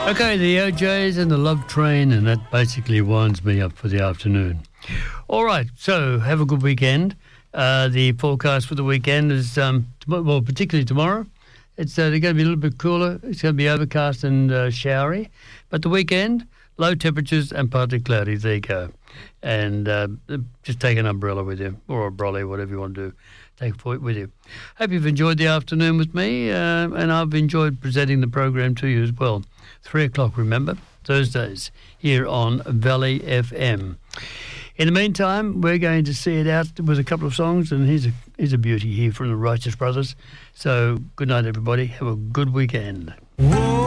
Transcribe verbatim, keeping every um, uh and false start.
Okay, the O Js and the Love Train, and that basically winds me up for the afternoon. All right, so have a good weekend. Uh, the forecast for the weekend is, um, well, particularly tomorrow, it's uh, going to be a little bit cooler. It's going to be overcast and uh, showery. But the weekend, low temperatures and partly cloudy. There you go. And uh, just take an umbrella with you, or a brolly, whatever you want to do. Take it with you. Hope you've enjoyed the afternoon with me, uh, and I've enjoyed presenting the program to you as well. Three o'clock, remember, Thursdays, here on Valley F M. In the meantime, we're going to see it out with a couple of songs, and here's a, here's a beauty here from the Righteous Brothers. So, good night, everybody. Have a good weekend. Whoa.